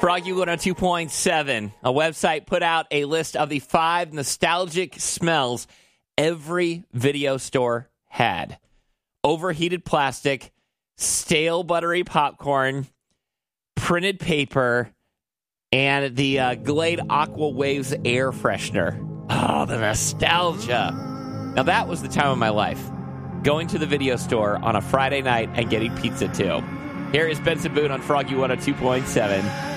Froggy 102.7, a website put out a list of the 5 nostalgic smells every video store had. Overheated plastic, stale buttery popcorn, printed paper, and the Glade Aqua Waves air freshener. Oh, the nostalgia. Now, that was the time of my life. Going to the video store on a Friday night and getting pizza, too. Here is Benson Boone on Froggy 102.7.